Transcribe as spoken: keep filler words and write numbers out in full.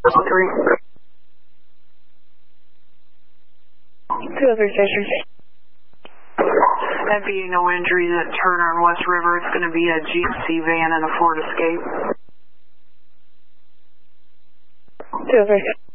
Three. two oh three station. That being no injuries at Turner and West River, it's going to be a G M C van and a Ford Escape. two oh three.